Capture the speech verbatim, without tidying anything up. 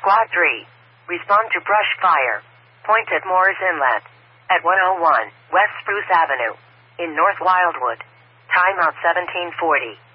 Squad three. Respond to brush fire. Point at Moores Inlet. At one oh one West Spruce Avenue. In North Wildwood. Timeout seventeen forty.